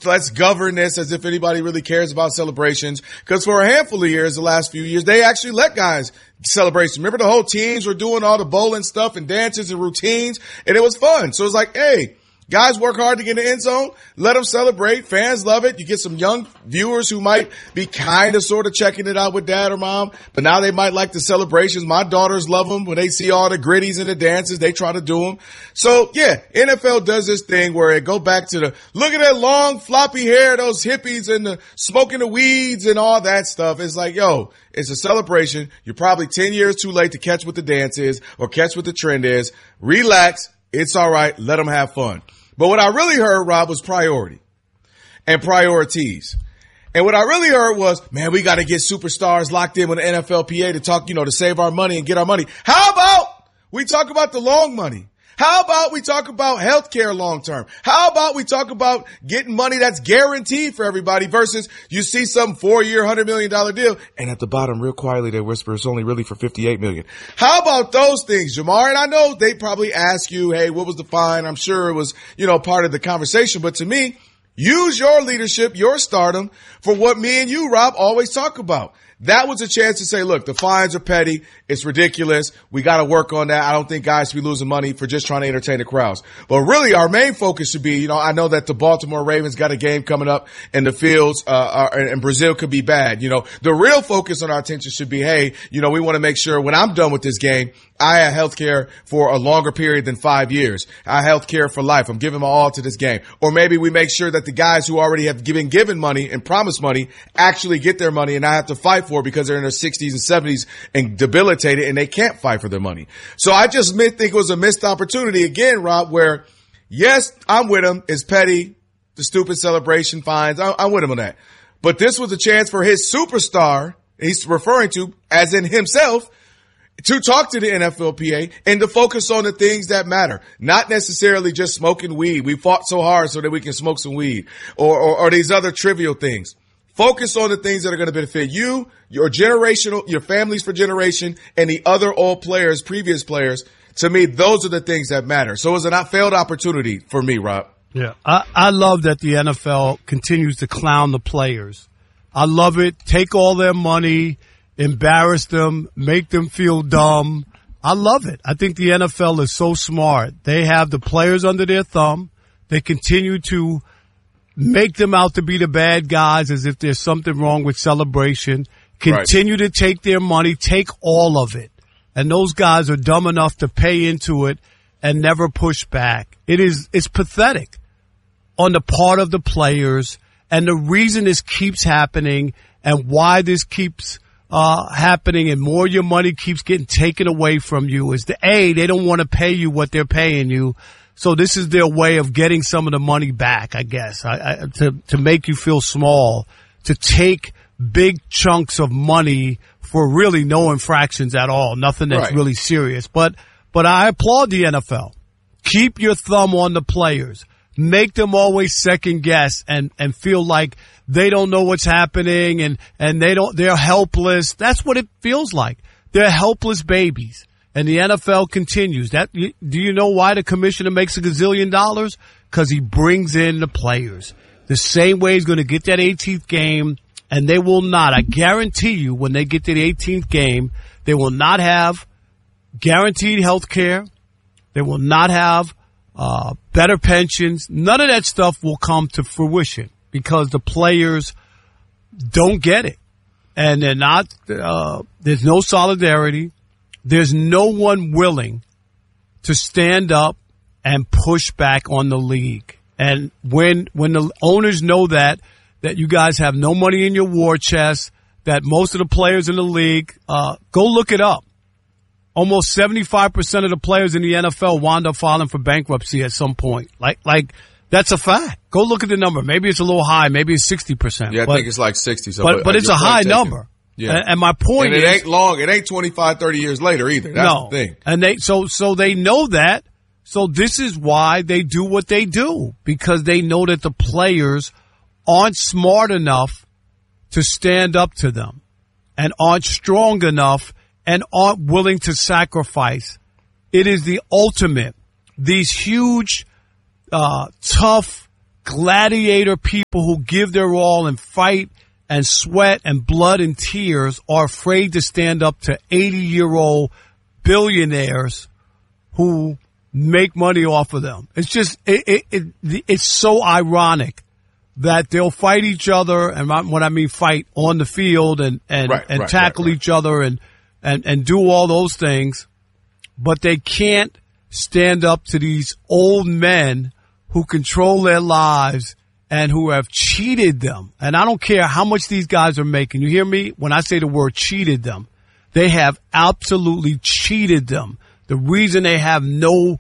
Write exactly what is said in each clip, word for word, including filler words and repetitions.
let's govern this as if anybody really cares about celebrations. Because for a handful of years, the last few years, they actually let guys celebrate. Remember the whole teams were doing all the bowling stuff and dances and routines, and it was fun. So it's like, hey, guys work hard to get in the end zone. Let them celebrate. Fans love it. You get some young viewers who might be kind of sort of checking it out with dad or mom, but now they might like the celebrations. My daughters love them. When they see all the gritties and the dances, they try to do them. So, yeah, N F L does this thing where it go back to the, look at that long floppy hair, those hippies and the smoking the weeds and all that stuff. It's like, yo, it's a celebration. You're probably ten years too late to catch what the dance is or catch what the trend is. Relax. It's all right. Let them have fun. But what I really heard, Rob, was priority and priorities. And what I really heard was, man, we got to get superstars locked in with the N F L P A to talk, you know, to save our money and get our money. How about we talk about the long money? How about we talk about health care long term? How about we talk about getting money that's guaranteed for everybody versus you see some four-year, one hundred million dollars deal, and at the bottom, real quietly, they whisper it's only really for fifty-eight million dollars. How about those things, Jamar? And I know they probably ask you, hey, what was the fine? I'm sure it was, you know, part of the conversation. But to me, use your leadership, your stardom for what me and you, Rob, always talk about. That was a chance to say, look, the fines are petty. It's ridiculous. We got to work on that. I don't think guys should be losing money for just trying to entertain the crowds. But really, our main focus should be, you know, I know that the Baltimore Ravens got a game coming up and the fields, uh, are, and Brazil could be bad. You know, the real focus on our attention should be, hey, you know, we want to make sure when I'm done with this game, I have health care for a longer period than five years. I have health care for life. I'm giving my all to this game. Or maybe we make sure that the guys who already have been given money and promised money actually get their money and not have to fight for it because they're in their sixties and seventies and debilitated and they can't fight for their money. So I just think it was a missed opportunity again, Rob, where yes, I'm with him. It's petty, the stupid celebration fines. I, I'm with him on that. But this was a chance for his superstar, he's referring to as in himself, to talk to the N F L P A and to focus on the things that matter, not necessarily just smoking weed. We fought so hard so that we can smoke some weed or, or, or these other trivial things. Focus on the things that are going to benefit you, your generational, your families for generation, and the other old players, previous players. To me, those are the things that matter. So it was a failed opportunity for me, Rob. Yeah, I, I love that the N F L continues to clown the players. I love it. Take all their money, embarrass them, make them feel dumb. I love it. I think the N F L is so smart. They have the players under their thumb. They continue to make them out to be the bad guys as if there's something wrong with celebration. Continue right. to take their money, take all of it. And those guys are dumb enough to pay into it and never push back. It is, it's pathetic on the part of the players. And the reason this keeps happening and why this keeps uh happening and more of your money keeps getting taken away from you is the A, they don't want to pay you what they're paying you. So this is their way of getting some of the money back, I guess, I, I, to, to make you feel small, to take big chunks of money for really no infractions at all, nothing that's right. really serious. But, but I applaud the N F L. Keep your thumb on the players. Make them always second guess and, and feel like they don't know what's happening and, and they don't, they're helpless. That's what it feels like. They're helpless babies. And the N F L continues. That, do you know why the commissioner makes a gazillion dollars? Because he brings in the players. The same way he's going to get that eighteenth game, and they will not. I guarantee you, when they get to the eighteenth game, they will not have guaranteed health care. They will not have uh, better pensions. None of that stuff will come to fruition because the players don't get it. And they're not, uh, there's no solidarity. There's no one willing to stand up and push back on the league. And when when the owners know that, that you guys have no money in your war chest, that most of the players in the league, uh, go look it up. Almost seventy-five percent of the players in the N F L wound up filing for bankruptcy at some point. Like, like that's a fact. Go look at the number. Maybe it's a little high. Maybe it's sixty percent. Yeah, I but, think it's like sixty. So but, but it's a high number. Yeah. And my point and it is, ain't long. It ain't twenty-five, thirty years later either. That's no. the thing. And they, so, so they know that. So this is why they do what they do, because they know that the players aren't smart enough to stand up to them and aren't strong enough and aren't willing to sacrifice. It is the ultimate. These huge, uh, tough gladiator people who give their all and fight and sweat and blood and tears are afraid to stand up to eighty-year-old billionaires who make money off of them. It's just, it, it, it, it's so ironic that they'll fight each other, and when I mean fight on the field and, and, right, and right, tackle right, right. each other and, and, and do all those things, but they can't stand up to these old men who control their lives and who have cheated them. And I don't care how much these guys are making. You hear me? When I say the word cheated them, they have absolutely cheated them. The reason they have no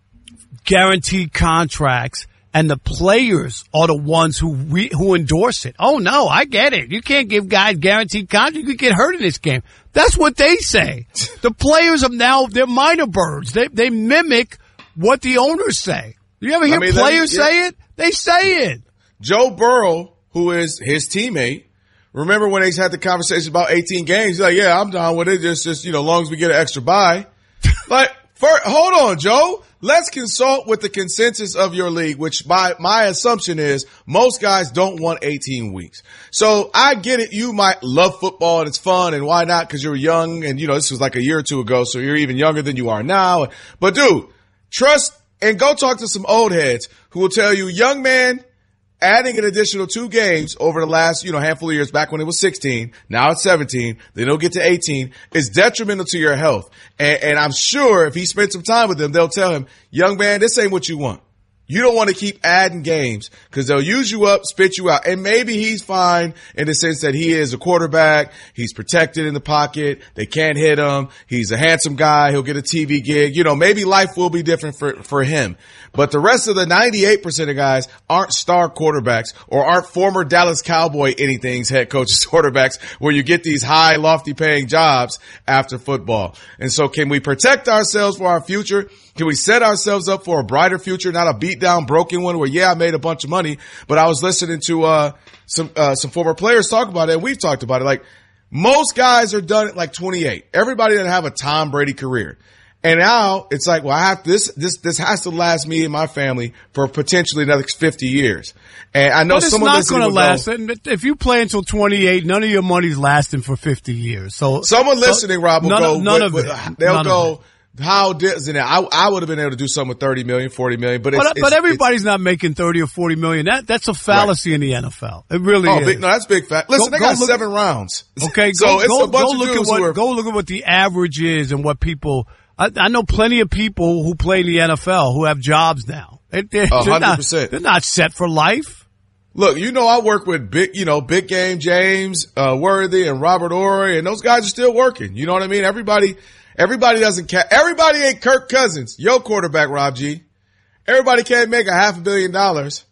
guaranteed contracts and the players are the ones who re, who endorse it. Oh, no, I get it. You can't give guys guaranteed contracts. You could get hurt in this game. That's what they say. The players are now, they're minor birds. They they mimic what the owners say. You ever hear I mean, players me, yeah. say it? They say it. Joe Burrow, who is his teammate, remember when they had the conversation about eighteen games? He's like, yeah, I'm down with it. Just, just you know, as long as we get an extra bye. But first, hold on, Joe. Let's consult with the consensus of your league, which my, my assumption is most guys don't want eighteen weeks. So I get it. You might love football and it's fun and why not? Cause you're young and you know, this was like a year or two ago. So you're even younger than you are now. But dude, trust and go talk to some old heads who will tell you, young man, adding an additional two games over the last, you know, handful of years back when it was sixteen, now it's seventeen, then it'll get to eighteen, is detrimental to your health. And, and I'm sure if he spent some time with them, they'll tell him, young man, this ain't what you want. You don't want to keep adding games because they'll use you up, spit you out. And maybe he's fine in the sense that he is a quarterback. He's protected in the pocket. They can't hit him. He's a handsome guy. He'll get a T V gig. You know, maybe life will be different for, for him. But the rest of the ninety-eight percent of guys aren't star quarterbacks or aren't former Dallas Cowboy anything's head coaches quarterbacks where you get these high, lofty paying jobs after football. And so can we protect ourselves for our future? Can we set ourselves up for a brighter future, not a beat down, broken one where, yeah, I made a bunch of money, but I was listening to, uh, some, uh, some former players talk about it and we've talked about it. Like most guys are done at like twenty-eight. Everybody doesn't have a Tom Brady career. And now it's like, well, I have this, this, this has to last me and my family for potentially another fifty years. And I know but someone it's not going to last. Go, if you play until twenty-eight, none of your money's lasting for fifty years. So someone listening, Rob, will none, go, none with, of with, it. They'll none go, how doesn't it? I, I would have been able to do something with thirty million, forty million, but it's, but, it's, but everybody's it's, not making thirty or forty million. That, that's a fallacy right. in the N F L. It really oh, is. Big, no, that's big fact. Listen, go, they got look, seven rounds. Okay. so go, it's go, a bunch go of look dudes at what, who are, go look at what the average is and what people, I, I know plenty of people who play in the N F L who have jobs now. They, they're, one hundred not, percent. they're not set for life. Look, you know, I work with big, you know, Big Game James, uh, Worthy and Robert Ory, and those guys are still working. You know what I mean? Everybody, everybody doesn't ca- everybody ain't Kirk Cousins, yo quarterback, Rob G. Everybody can't make a half a billion dollars.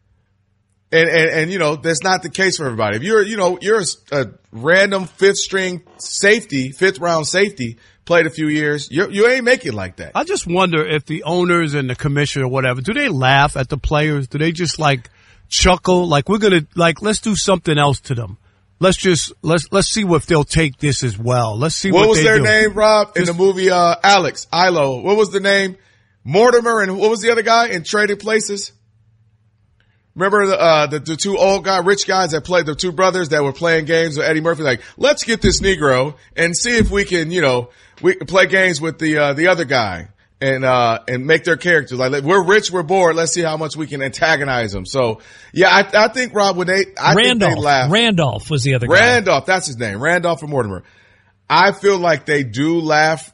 And, and, and, you know, that's not the case for everybody. If you're, you know, you're a, a random fifth string safety, fifth round safety, played a few years, you you ain't make it like that. I just wonder if the owners and the commissioner or whatever, do they laugh at the players? Do they just like chuckle? Like we're going to, like, let's do something else to them. Let's just, let's, let's see if they'll take this as well. Let's see what, what was they their do. name, Rob, just, in the movie, uh, Alex, Ilo? What was the name? Mortimer and what was the other guy in Trading Places? Remember the, uh, the, the two old guy, rich guys that played, the two brothers that were playing games with Eddie Murphy, like, let's get this Negro and see if we can, you know, we can play games with the, uh, the other guy and, uh, and make their characters like, we're rich, we're bored. Let's see how much we can antagonize them. So yeah, I, I think Rob, when they, I Randolph, think they laugh. Randolph was the other guy. Randolph, that's his name. Randolph and Mortimer. I feel like they do laugh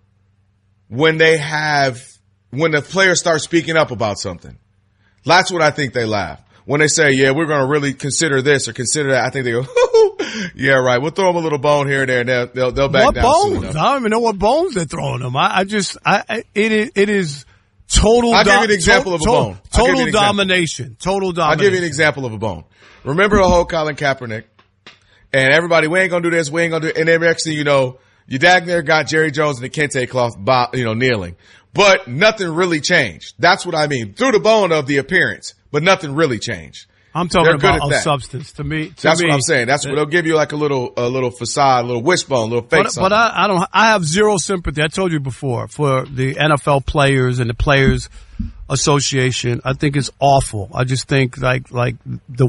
when they have, when the players start speaking up about something. That's what I think they laugh. When they say, yeah, we're going to really consider this or consider that, I think they go, yeah, right. We'll throw them a little bone here and there and they'll, they'll, they'll back what down bones? soon enough. I don't even know what bones they're throwing them. I, I just, I, it is, it is total. I'll do- give you an example to- of a to- bone. Total domination. Total domination. I'll give you an example of a bone. Remember the whole Colin Kaepernick and everybody, we ain't going to do this, we ain't going to do it. And then next thing you know, your dad there got Jerry Jones and the Kente cloth, you know, kneeling. But nothing really changed. That's what I mean. Through the bone of the appearance, but nothing really changed. I'm talking They're good about at of that. substance. To me, to That's me, what I'm saying. That's what they'll give you, like a little, a little facade, a little wishbone, a little fake. But, but I, I don't. I have zero sympathy. I told you before for the N F L players and the Players Association. I think it's awful. I just think like like the